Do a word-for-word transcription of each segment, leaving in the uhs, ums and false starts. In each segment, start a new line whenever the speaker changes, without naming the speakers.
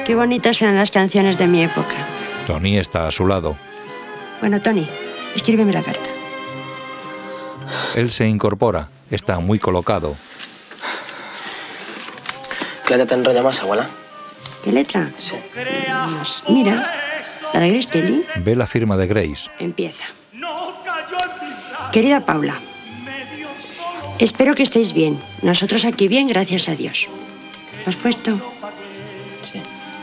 Qué bonitas eran las canciones de mi época.
Tony está a su lado.
Bueno, Tony, escríbeme la carta.
Él se incorpora. Está muy colocado.
¿Qué letra te enrolla más, abuela?
¿Qué letra?
Sí.
Pues mira, la de Grace Kelly.
Ve la firma de Grace.
Empieza. Querida Paula, espero que estéis bien. Nosotros aquí bien, gracias a Dios. ¿Lo has puesto?
Sí.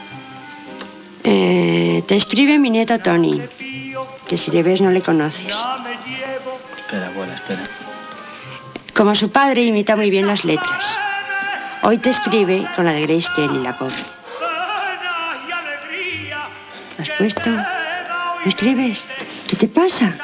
Eh, te escribe mi nieto Tony, que si le ves no le conoces.
Espera, abuela, espera.
Como su padre imita muy bien las letras. Hoy te escribe con la de Grace Kelly, la pobre. ¿Lo has puesto? ¿No escribes? ¿Qué te pasa?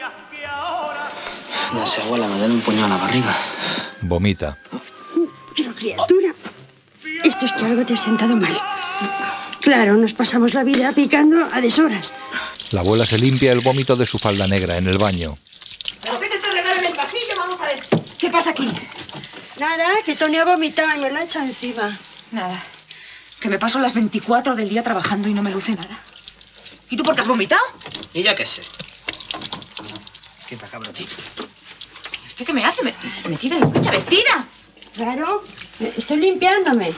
No sé, abuela, me duele un puño a la barriga.
Vomita.
Pero criatura, esto es que algo te ha sentado mal. Claro, nos pasamos la vida picando a deshoras.
La abuela se limpia el vómito de su falda negra en el baño.
¿Pero qué se te regala en el pasillo? Vamos a ver. ¿Qué pasa aquí?
Nada, que Tony ha vomitado y me lo ha echado encima.
Nada. Que me paso las veinticuatro del día trabajando y no me luce nada. ¿Y tú por qué has vomitado?
¿Y yo qué sé? Quieta, cabrotito.
¿Este qué me hace? Me, me tira en la ducha vestida.
Claro, estoy limpiándome.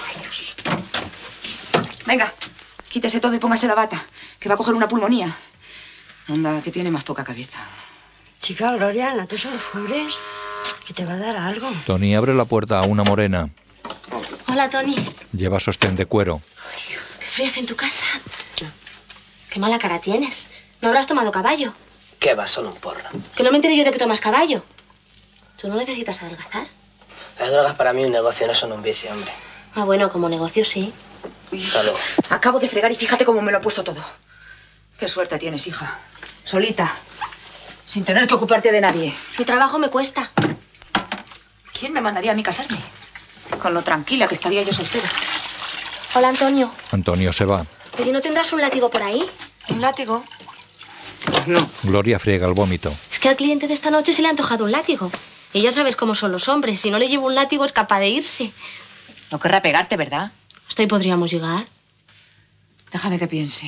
Venga, quítese todo y póngase la bata, que va a coger una pulmonía. Anda, que tiene más poca cabeza.
Chica, Gloria, no te sulfures, que te va a dar algo.
Tony abre la puerta a una morena.
Hola, Tony.
Lleva sostén de cuero.
¿Qué frío hace en tu casa? Qué mala cara tienes. ¿No habrás tomado caballo?
¿Qué va? Solo un porro.
Que no me enteré yo de que tomas caballo. ¿Tú no necesitas adelgazar?
Las drogas para mí un negocio, no son un vicio, hombre.
Ah, bueno, como negocio sí.
Hasta luego.
Acabo de fregar y fíjate cómo me lo ha puesto todo. Qué suerte tienes, hija. Solita. Sin tener que ocuparte de nadie.
Mi trabajo me cuesta.
¿Quién me mandaría a mí casarme? Con lo tranquila que estaría yo soltera.
Hola, Antonio.
Antonio se va.
¿Pero no tendrás un látigo por ahí?
¿Un látigo? Pues no.
Gloria friega el vómito.
Es que al cliente de esta noche se le ha antojado un látigo. Y ya sabes cómo son los hombres. Si no le llevo un látigo es capaz de irse.
No querrá pegarte, ¿verdad?
¿Hasta ahí podríamos llegar?
Déjame que piense.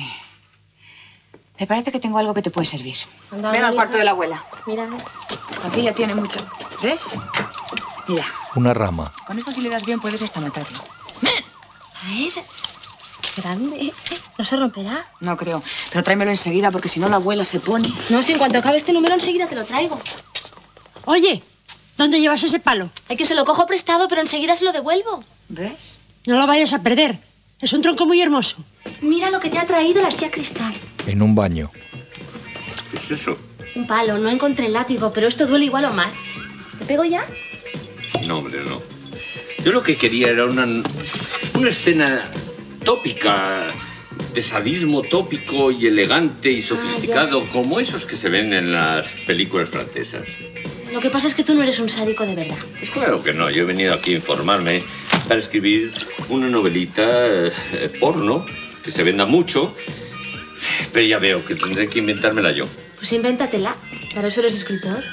¿Te parece que tengo algo que te puede servir?
Anda,
Ven al
Lolita.
cuarto de la abuela.
Mira.
Aquí ya tiene mucho. ¿Ves? Mira,
Una rama.
con esto si le das bien puedes hasta matarlo.
A ver. Qué grande. ¿No se romperá?
No creo. Pero tráemelo enseguida porque si no la abuela se pone.
No, si en cuanto acabe este número enseguida te lo traigo.
Oye, ¿dónde llevas ese palo?
Hay que se lo cojo prestado, pero enseguida se lo devuelvo.
¿Ves?
No lo vayas a perder. Es un tronco muy hermoso.
Mira lo que te ha traído la tía Cristal.
En un baño.
¿Qué es eso?
Un palo, no encontré el látigo, pero esto duele igual o más. ¿Te pego ya?
No, hombre, no. Yo lo que quería era una, una escena tópica, de sadismo tópico y elegante y sofisticado,
Ah, ya.
como esos que se ven en las películas francesas.
Lo que pasa es que tú no eres un sádico de verdad.
Pues claro que no, yo he venido aquí a informarme para escribir una novelita eh, porno, que se venda mucho, pero ya veo que tendré que inventármela yo.
Pues invéntatela. Para eso eres escritor.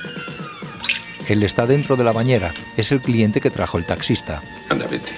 Él está dentro de la bañera. Es el cliente que trajo el taxista.
Anda, vete.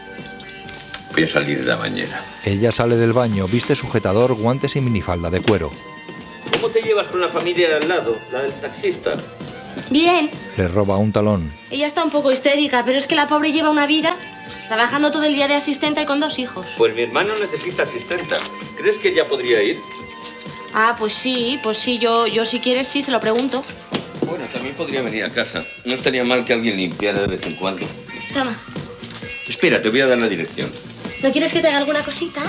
Voy a salir de la bañera.
Ella sale del baño, viste sujetador, guantes y minifalda de cuero.
¿Cómo te llevas con la familia de al lado, la del taxista?
Bien.
Le roba un talón.
Ella está un poco histérica, pero es que la pobre lleva una vida trabajando todo el día de asistenta y con dos hijos.
Pues mi hermano necesita asistenta. ¿Crees que ella podría ir?
Ah, pues sí, pues sí, yo, yo si quieres sí, se lo pregunto.
Bueno, también podría venir a casa. No estaría mal que alguien limpiara de vez en cuando.
Toma.
Espera, te voy a dar la dirección.
¿No quieres que te haga alguna cosita?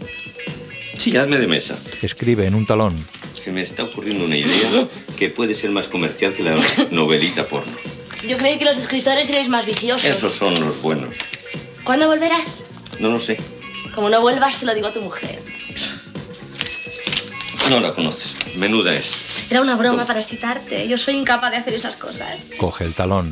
Sí, hazme de mesa.
Escribe en un talón.
Se me está ocurriendo una idea que puede ser más comercial que la novelita porno.
Yo creí que los escritores erais más viciosos.
Esos son los buenos.
¿Cuándo volverás?
No lo sé.
Como no vuelvas, se lo digo a tu mujer.
No la conoces. Menuda es.
Era una broma para excitarte. Yo soy incapaz de hacer esas cosas.
Coge el talón.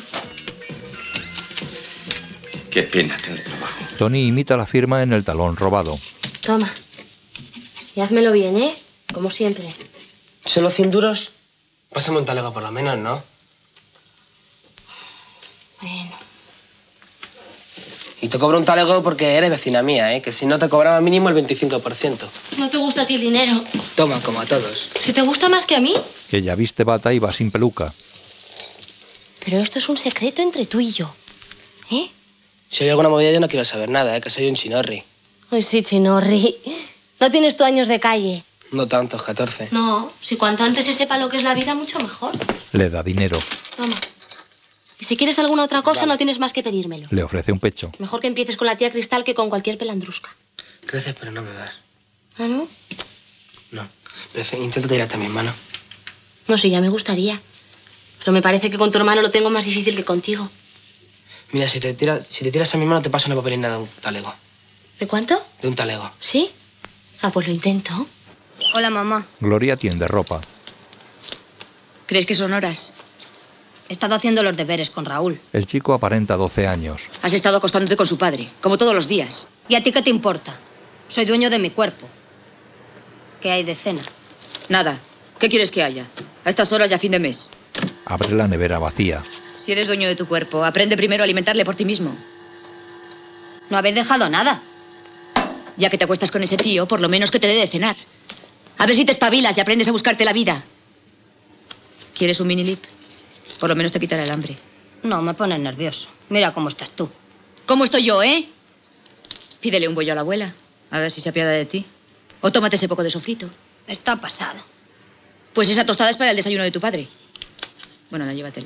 Qué pena tener trabajo.
Tony imita la firma en el talón robado.
Toma. Y házmelo bien, ¿eh? Como siempre.
¿Solo cien duros? Pásame un talego por lo menos, ¿no?
Bueno.
Y te cobro un talego porque eres vecina mía, ¿eh? Que si no te cobraba mínimo el veinticinco por ciento.
No te gusta a ti el dinero.
Toma, como a todos.
Si te gusta más que a mí.
Ella viste bata y va sin peluca.
Pero esto es un secreto entre tú y yo. ¿Eh?
Si hay alguna movida yo no quiero saber nada, ¿eh? Que soy un chinorri.
Ay, sí, Chinorri. No tienes tú años de calle.
No tantos, catorce.
No, si cuanto antes se sepa lo que es la vida, mucho mejor.
Le da dinero.
Toma. Y si quieres alguna otra cosa,
Vale.
no tienes más que pedírmelo.
Le ofrece un pecho.
Mejor que empieces con la tía Cristal que con cualquier pelandrusca.
Creces, pero no me das.
¿Ah, no?
No. Prefiero, intento tirarte a mi hermano.
No sé, ya me gustaría. Pero me parece que con tu hermano lo tengo más difícil que contigo.
Mira, si te, tira, si te tiras a mi hermano te paso una papelina de un talego.
¿De cuánto?
De un talego.
¿Sí? Ah, pues lo intento.
Hola, mamá.
Gloria tiende ropa.
¿Crees que son horas? He estado haciendo los deberes con Raúl.
El chico aparenta doce años.
Has estado acostándote con su padre, como todos los días.
¿Y a ti qué te importa? Soy dueño de mi cuerpo. ¿Qué hay de cena?
Nada. ¿Qué quieres que haya? A estas horas ya fin de mes.
Abre la nevera vacía.
Si eres dueño de tu cuerpo, aprende primero a alimentarle por ti mismo.
No habéis dejado nada.
Ya que te acuestas con ese tío, por lo menos que te dé de cenar. A ver si te espabilas y aprendes a buscarte la vida. ¿Quieres un mini lip? Por lo menos te quitará el hambre.
No, me pones nervioso. Mira cómo estás tú.
¿Cómo estoy yo, eh? Pídele un bollo a la abuela, a ver si se apiada de ti. O tómate ese poco de sofrito.
Está pasado.
Pues esa tostada es para el desayuno de tu padre. Bueno, la llévatela.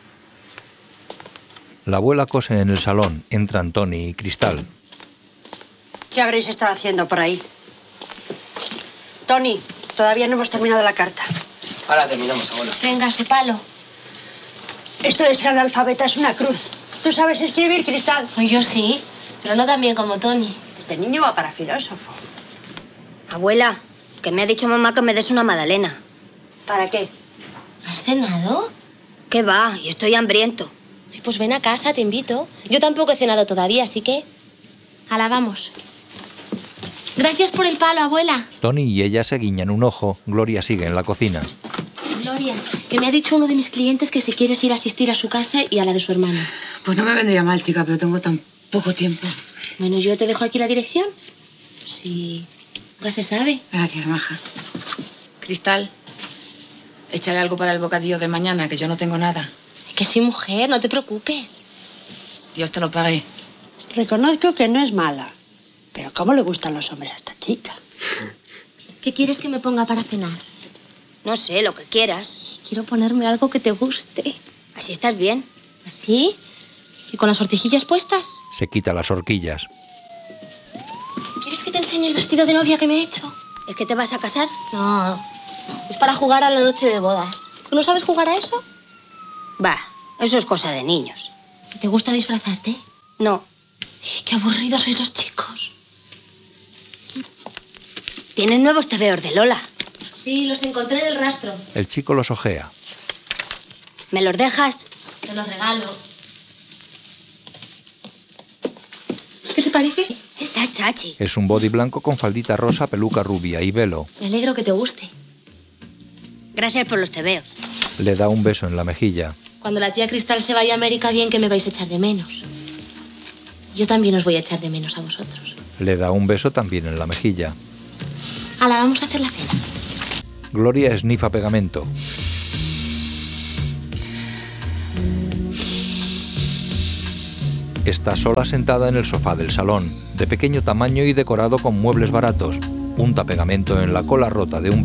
La abuela cose en el salón. Entran Tony y Cristal.
¿Qué habréis estado haciendo por ahí? Tony, todavía no hemos terminado la carta.
Ahora terminamos, abuela.
Venga, su palo.
Esto de ser analfabeta es una cruz. ¿Tú sabes escribir, Cristal?
Pues yo sí, pero no tan bien como Tony.
Este niño va para filósofo.
Abuela, que me ha dicho mamá que me des una magdalena.
¿Para qué?
¿Has cenado?
¿Qué va? Y estoy hambriento.
Ay, pues ven a casa, te invito. Yo tampoco he cenado todavía, así que... Ala, vamos. Gracias por el palo, abuela.
Tony y ella se guiñan un ojo. Gloria sigue en la cocina.
Gloria, que me ha dicho uno de mis clientes que si quieres ir a asistir a su casa y a la de su hermano.
Pues no me vendría mal, chica, pero tengo tan poco tiempo.
Bueno, yo te dejo aquí la dirección. Sí, nunca se sabe.
Gracias, maja. Cristal, échale algo para el bocadillo de mañana, que yo no tengo nada.
Que sí, mujer, no te preocupes.
Dios te lo pague.
Reconozco que no es mala. Pero ¿cómo le gustan los hombres a esta chica?
¿Qué quieres que me ponga para cenar?
No sé, lo que quieras.
Quiero ponerme algo que te guste.
Así estás bien.
¿Así? ¿Y con las hortejillas puestas?
Se quita las horquillas.
¿Quieres que te enseñe el vestido de novia que me he hecho?
¿Es que te vas a casar?
No, es para jugar a la noche de bodas. ¿Tú no sabes jugar a eso?
Va, eso es cosa de niños.
¿Te gusta disfrazarte?
No.
Qué aburridos sois los chicos.
Tienes nuevos tebeos de Lola.
Sí, los encontré en el rastro.
El chico los ojea.
¿Me los dejas?
Te los regalo. ¿Qué te parece?
Está chachi.
Es un body blanco con faldita rosa, peluca rubia y velo.
Me alegro que te guste.
Gracias por los tebeos.
Le da un beso en la mejilla.
Cuando la tía Cristal se vaya a América, bien que me vais a echar de menos. Yo también os voy a echar de menos a vosotros.
Le da un beso también en la mejilla.
Hala, vamos a hacer la cena.
Gloria esnifa pegamento. Está sola sentada en el sofá del salón, de pequeño tamaño y decorado con muebles baratos. Unta pegamento en la cola rota de un